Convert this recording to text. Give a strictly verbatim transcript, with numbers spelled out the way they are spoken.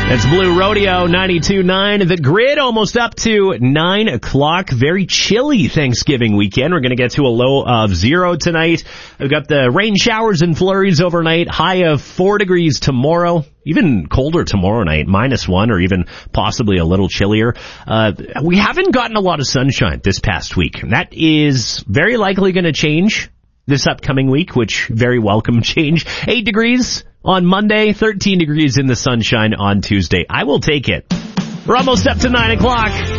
It's Blue Rodeo ninety-two point nine. The Grid almost up to nine o'clock. Very chilly Thanksgiving weekend. We're going to get to a low of zero tonight. We've got the rain showers and flurries overnight. High of four degrees tomorrow. Even colder tomorrow night, minus one, or even possibly a little chillier. Uh, we haven't gotten a lot of sunshine this past week. That is very likely going to change this upcoming week, which very welcome change. Eight degrees on Monday, thirteen degrees in the sunshine on Tuesday. I will take it. We're almost up to nine o'clock.